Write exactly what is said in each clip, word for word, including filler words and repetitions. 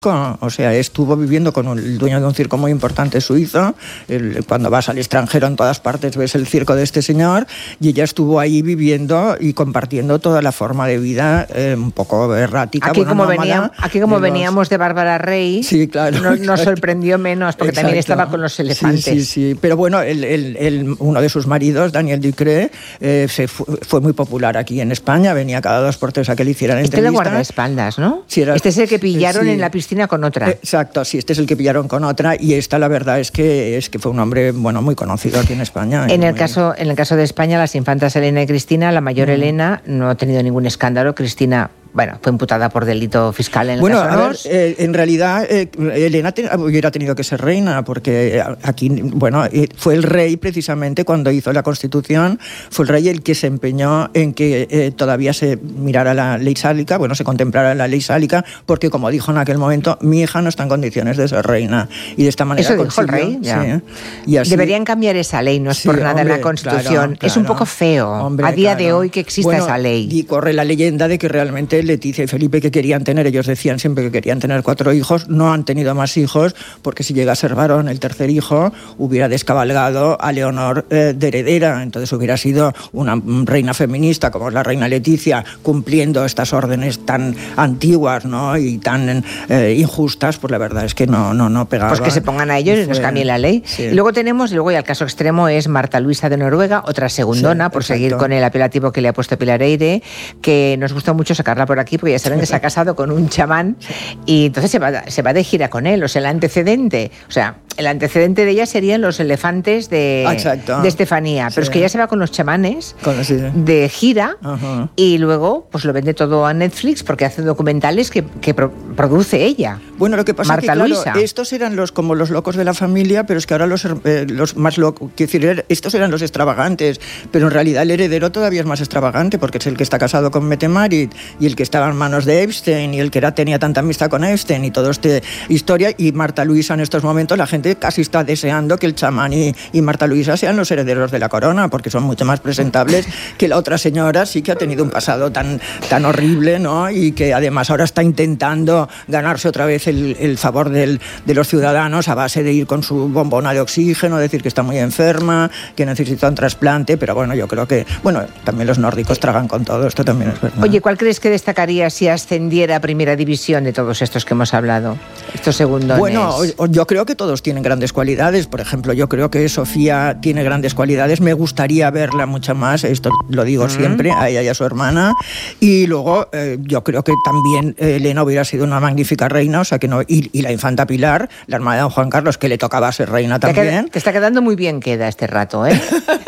O sea, estuvo viviendo con el dueño de un circo muy importante suizo. El, cuando vas al extranjero, en todas partes ves el circo de este señor, y ella estuvo ahí viviendo y compartiendo toda la forma de vida eh, un poco errática. Aquí bueno, como, nómada, veníamos, aquí como de los... veníamos de Bárbara Rey, sí, claro, no, nos sorprendió menos, porque exacto. También estaba con los elefantes. Sí, sí, sí. Pero bueno, el, el, el, uno de sus maridos, Daniel Ducré, eh, se fue, fue muy popular aquí en España, venía cada dos por tres a que le hicieran este entrevistas. Este le guardaespaldas, ¿no? Sí, era, este es el que pillaron sí. en la piscina con otra. Exacto, sí, este es el que pillaron con otra, y esta la verdad es que es que fue un hombre bueno muy conocido aquí en España. En el muy... caso en el caso de España, las infantas Elena y Cristina, la mayor mm. Elena no ha tenido ningún escándalo. Cristina, bueno, fue imputada por delito fiscal en el bueno, caso a ver, eh, en realidad eh, Elena te, hubiera tenido que ser reina, porque aquí, bueno, eh, fue el rey precisamente cuando hizo la Constitución, fue el rey el que se empeñó en que eh, todavía se mirara la ley sálica, bueno, se contemplara la ley sálica, porque como dijo en aquel momento, mi hija no está en condiciones de ser reina, y de esta manera eso dijo el rey, ya. Sí, y así, deberían cambiar esa ley, no es sí, por nada hombre, en la Constitución, claro, claro, es un poco feo, hombre, a día claro. de hoy que exista bueno, esa ley. Y corre la leyenda de que realmente Leticia y Felipe, que querían tener, ellos decían siempre que querían tener cuatro hijos, no han tenido más hijos, porque si llega a ser varón el tercer hijo, hubiera descabalgado a Leonor eh, de heredera, entonces hubiera sido una reina feminista como es la reina Leticia, cumpliendo estas órdenes tan antiguas, ¿no? y tan eh, injustas, pues la verdad es que no, no, no pegaba. Pues que se pongan a ellos y, y nos cambien la ley. Sí. Y luego tenemos, y luego ya el caso extremo es Marta Luisa de Noruega, otra segundona, sí, por exacto. seguir con el apelativo que le ha puesto Pilar Eire, que nos gusta mucho sacarla por aquí, porque ya saben que se ha casado con un chamán, y entonces se va, se va de gira con él. O sea, el antecedente, o sea, el antecedente de ella serían los elefantes de, de Estefanía, pero sí. es que ella se va con los chamanes con, sí, sí. de gira, uh-huh. y luego pues lo vende todo a Netflix, porque hace documentales que, que pro, produce ella. Bueno, lo que pasa Marta es que, Luisa. claro, estos eran los como los locos de la familia, pero es que ahora los, eh, los más locos, quiero decir, estos eran los extravagantes, pero en realidad el heredero todavía es más extravagante, porque es el que está casado con Mette Marit, y el que estaba en manos de Epstein, y el que era, tenía tanta amistad con Epstein, y toda esta historia, y Marta Luisa en estos momentos, la gente casi está deseando que el chamán y, y Marta Luisa sean los herederos de la corona, porque son mucho más presentables que la otra señora, sí que ha tenido un pasado tan, tan horrible, ¿no? Y que además ahora está intentando ganarse otra vez el, el favor del, de los ciudadanos a base de ir con su bombona de oxígeno, decir que está muy enferma, que necesita un trasplante, pero bueno, yo creo que, bueno, también los nórdicos tragan con todo, esto también es verdad. Oye, ¿cuál crees que destacaría si ascendiera a primera división de todos estos que hemos hablado? Estos segundones. Bueno, yo creo que todos tienen grandes cualidades. Por ejemplo, yo creo que Sofía tiene grandes cualidades. Me gustaría verla mucho más, esto lo digo uh-huh. siempre, a ella y a su hermana. Y luego, eh, yo creo que también eh, Elena hubiera sido una magnífica reina, o sea que no, y, y la infanta Pilar, la hermana de don Juan Carlos, que le tocaba ser reina también. Te, queda, te está quedando muy bien queda este rato, ¿eh?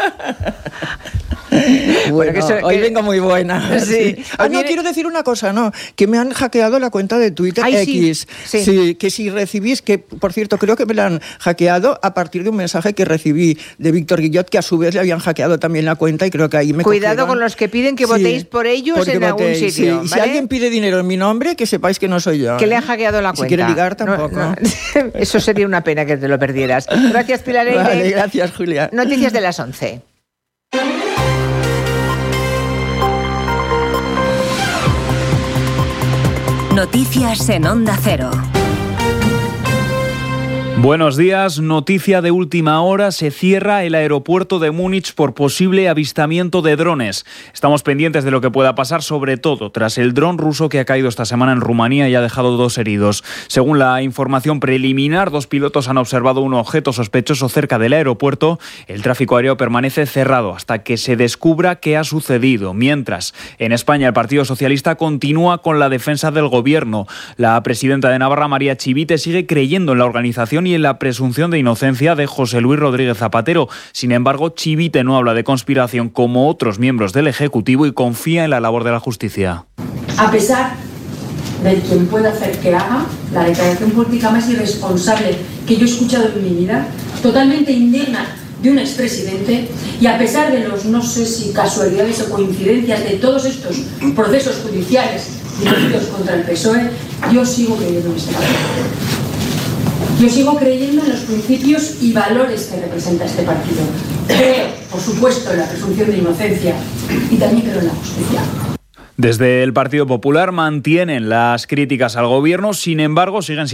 Bueno, que eso, hoy que... vengo muy buena. Sí. Ah, no, quiero decir una cosa, no, que me han hackeado la cuenta de Twitter. Ay, X. Sí, sí. Sí, que si recibís, que por cierto creo que me la han hackeado a partir de un mensaje que recibí de Víctor Guillot, que a su vez le habían hackeado también la cuenta, y creo que ahí me Cuidado cogieron. Con los que piden que votéis sí, por ellos en algún sitio. Sí. ¿vale? Si alguien pide dinero en mi nombre, que sepáis que no soy yo. Que le han hackeado la cuenta. Si quiere ligar, tampoco. No, no. Eso sería una pena que te lo perdieras. Gracias, Pilar Eire. Vale, gracias, Julia. Noticias de las once. Noticias en Onda Cero. Buenos días, noticia de última hora, se cierra el aeropuerto de Múnich por posible avistamiento de drones. Estamos pendientes de lo que pueda pasar, sobre todo tras el dron ruso que ha caído esta semana en Rumanía y ha dejado dos heridos. Según la información preliminar, dos pilotos han observado un objeto sospechoso cerca del aeropuerto. El tráfico aéreo permanece cerrado hasta que se descubra qué ha sucedido. Mientras, en España el Partido Socialista continúa con la defensa del gobierno. La presidenta de Navarra, María Chivite, sigue creyendo en la organización y en la presunción de inocencia de José Luis Rodríguez Zapatero. Sin embargo, Chivite no habla de conspiración como otros miembros del Ejecutivo y confía en la labor de la justicia. A pesar de quien pueda hacer que haga la declaración política más irresponsable que yo he escuchado en mi vida, totalmente indigna de un expresidente, y a pesar de los, no sé si casualidades o coincidencias de todos estos procesos judiciales dirigidos contra el P S O E, yo sigo creyendo en este partido. Yo sigo creyendo en los principios y valores que representa este partido. Creo, por supuesto, en la presunción de inocencia y también creo en la justicia. Desde el Partido Popular mantienen las críticas al gobierno, sin embargo siguen